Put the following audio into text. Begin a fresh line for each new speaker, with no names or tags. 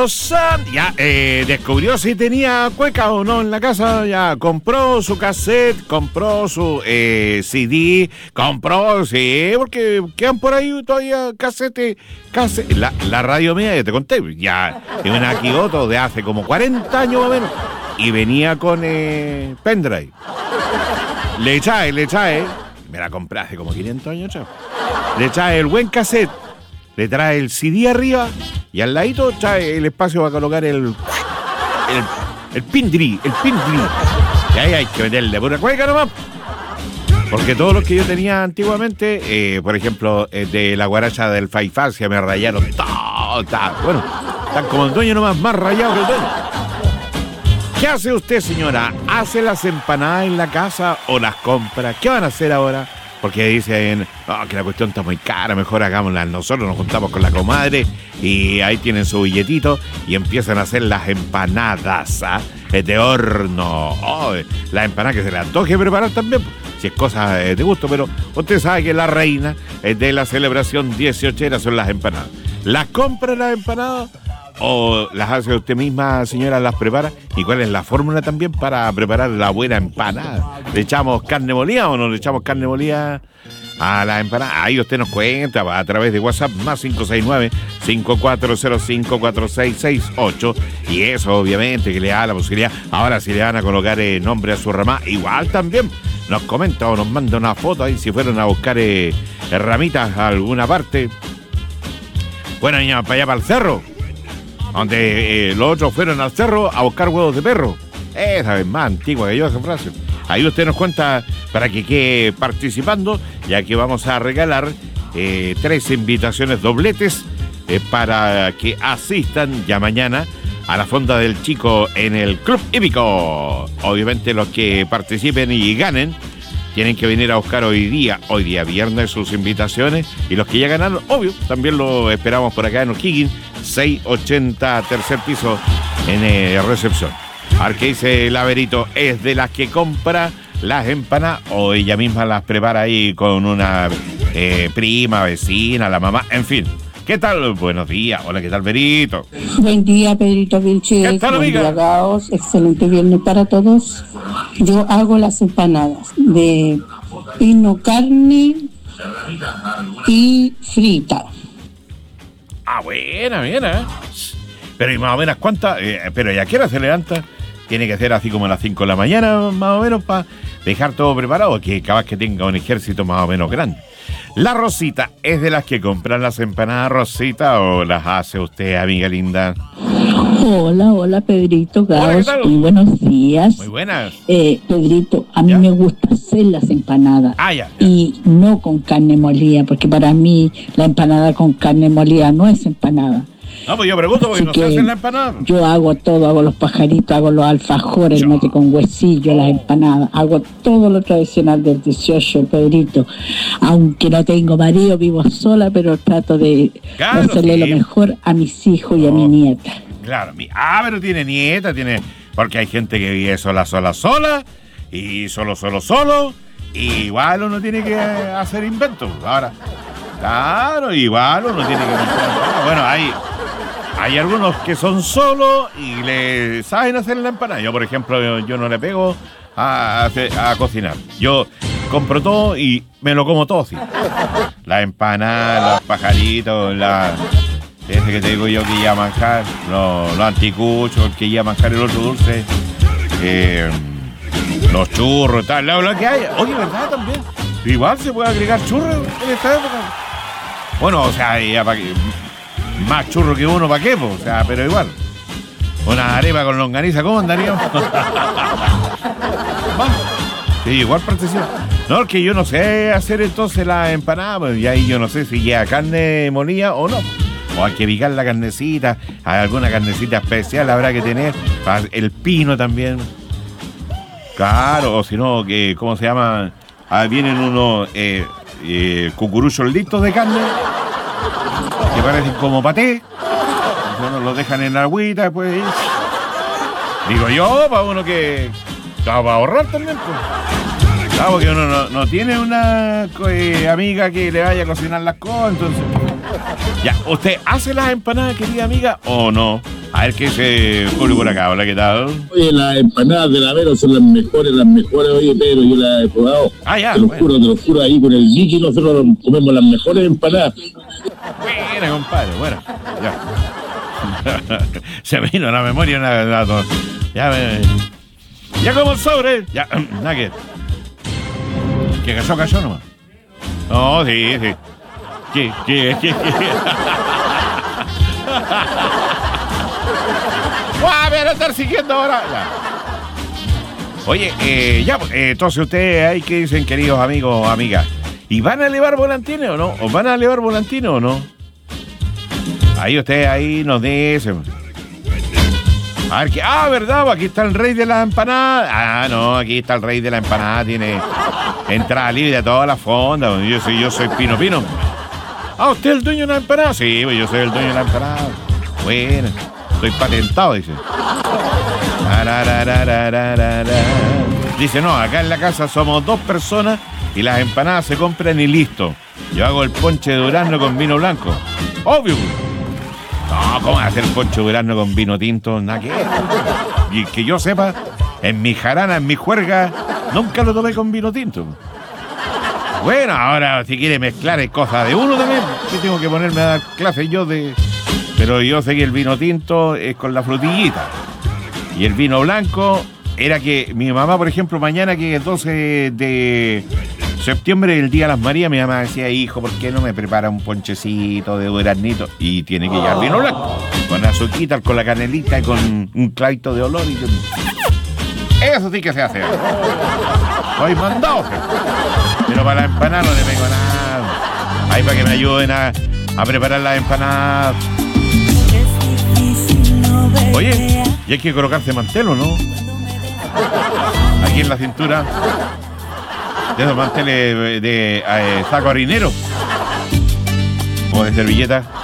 Ya descubrió si tenía cueca o no en la casa. Ya compró su cassette, compró su CD, compró, sí, porque quedan por ahí todavía cassette. La radio mía, ya te conté, ya es una Kyoto de hace como 40 años más o menos. Y venía con pendrive. Le echae. Me la compré hace como 500 años, chaval. Le echae el buen cassette. Le trae el CD arriba y al ladito trae el espacio para colocar el pindri. Y ahí hay que meterle pura cueca nomás. Porque todos los que yo tenía antiguamente, por ejemplo, de la guaracha del Faifacia me rayaron todo. Bueno, están como el dueño nomás, más rayado que el dueño. ¿Qué hace usted, señora? ¿Hace las empanadas en la casa o las compra? ¿Qué van a hacer ahora? Porque dicen, que la cuestión está muy cara, mejor hagámosla. Nosotros nos juntamos con la comadre y ahí tienen su billetito y empiezan a hacer las empanadas de horno. La empanada que se le antoje preparar también, si es cosa de gusto, pero usted sabe que la reina de la celebración 18era son las empanadas. ¿Las compra las empanadas o las hace usted misma, señora, las prepara? ¿Y cuál es la fórmula también para preparar la buena empanada? ¿Le echamos carne molida o no le echamos carne molida a la empanada? Ahí usted nos cuenta a través de WhatsApp más 569-5405-4668. Y eso obviamente que le da la posibilidad. Ahora si le van a colocar nombre a su ramá, igual también nos comenta o nos manda una foto ahí si fueron a buscar ramitas a alguna parte. Bueno, niña, para allá para el cerro, donde los otros fueron al cerro a buscar huevos de perro. Esa es más antigua que yo esa frase. Ahí usted nos cuenta para que quede participando, ya que vamos a regalar 3 invitaciones dobletes para que asistan ya mañana a la Fonda del Chico en el Club Hípico. Obviamente los que participen y ganen tienen que venir a buscar hoy día viernes, sus invitaciones. Y los que ya ganaron, obvio, también lo esperamos por acá en O'Higgins, 680, tercer piso, en recepción. A ver qué dice el Averito. ¿Es de las que compra las empanadas o ella misma las prepara ahí con una prima, vecina, la mamá? En fin. ¿Qué tal? Buenos días. Hola, ¿qué tal, Verito?
Buen día, Pedrito Vilches.
¿Qué tal, amiga?
Buen día, Gaos. Excelente viernes para todos. Yo hago las empanadas de pino, carne y frita.
Buena. Pero, ¿y más o menos cuántas? Pero, ¿y a qué hora se levanta? Tiene que ser así como a las 5 de la mañana, más o menos, para dejar todo preparado, que capaz que tenga un ejército más o menos grande. La Rosita, ¿es de las que compran las empanadas, Rosita, o las hace usted, amiga linda?
Hola, Pedrito, Gaos.
Hola, ¿qué tal?
Muy buenos días.
Muy buenas.
Pedrito, a mí
¿Ya?
me gusta hacer las empanadas.
Ya.
Y no con carne molida, porque para mí la empanada con carne molida no es empanada.
No, pues yo pregunto porque
Así
no se hacen la empanada.
Yo hago todo, hago los pajaritos, hago los alfajores, el mate con huesillo, las empanadas, hago todo lo tradicional del 18, Pedrito. Aunque no tengo marido, vivo sola, pero trato de hacerle lo mejor a mis hijos y a mi nieta.
Claro, pero tiene nieta, porque hay gente que vive sola, y solo, y igual uno tiene que hacer inventos. Ahora, claro, igual uno tiene que... Bueno, hay algunos que son solos y le saben hacer la empanada. Yo, por ejemplo, yo no le pego a cocinar. Yo compro todo y me lo como todo, sí. La empanada, los pajaritos, ese que te digo yo que iba a manjar, los anticuchos, el que iba a manjar el otro dulce, los churros, tal, lo que hay. Oye, ¿verdad? También. Igual se puede agregar churros en esta época. Bueno, o sea, ya para que... Más churro que uno, ¿para qué? O sea, pero igual. Una arepa con longaniza, ¿cómo andaríamos? Sí, igual participa. No, es que yo no sé hacer entonces la empanada, pues, y ahí yo no sé si lleva carne molida o no. O hay que picar la carnecita, hay alguna carnecita especial habrá que tener. El pino también. Claro, o si no, que ¿cómo se llama? Vienen unos cucuruchos listos de carne que parecen como paté. Bueno, los dejan en la agüita, después digo yo, para uno que va a ahorrar también, pues. Claro, porque uno no tiene una amiga que le vaya a cocinar las cosas, entonces. Ya, ¿usted hace las empanadas, querida amiga, o no? A ver qué dice Julio por acá. Hola, ¿qué tal?
Oye, las empanadas de la Vero son las mejores, oye, pero yo las he probado.
Ah, ya.
Te lo juro, ahí con el Vicky nosotros comemos las mejores empanadas.
Buena, compadre, bueno. Ya. Se me vino a la memoria ya como el sobre. Ya, nada que. ¿Qué cayó nomás? No, sí. ¿Qué? ¡Guau! Me van a estar siguiendo ahora. Ya. Oye, entonces ustedes ahí que dicen, queridos amigos o amigas, ¿y van a elevar volantines o no? ¿O van a elevar volantines o no? Ahí ustedes ahí nos dicen. A ver, ¿verdad? Aquí está el rey de la empanada. No, aquí está el rey de la empanada. Tiene entrada libre a todas las fondas. Yo soy Pino. ¿Usted es el dueño de la empanada? Sí, yo soy el dueño de la empanada. Bueno, estoy patentado, dice. Dice, no, acá en la casa somos 2 personas y las empanadas se compran y listo. Yo hago el ponche de durazno con vino blanco. Obvio. No, ¿cómo hacer ponche de durazno con vino tinto? Nada que ver. Y que yo sepa, en mi jarana, en mi juerga, nunca lo tomé con vino tinto. Bueno, ahora si quiere mezclar es cosa de uno también. Yo tengo que ponerme a dar clases yo de... Pero yo sé que el vino tinto es con la frutillita. Y el vino blanco era que mi mamá, por ejemplo, mañana que es 12 de septiembre, el Día de las Marías, mi mamá decía, hijo, ¿por qué no me prepara un ponchecito de duraznito? Y tiene que llevar vino blanco, con azuquita, con la canelita y con un clavito de olor. Eso sí que se hace. Hoy mandado. Pero para la empanada no le vengo nada. Ahí para que me ayuden a preparar las empanadas. Oye, y hay que colocarse mantel, ¿o no? Aquí en la cintura. De esos manteles de saco harinero. O de servilleta.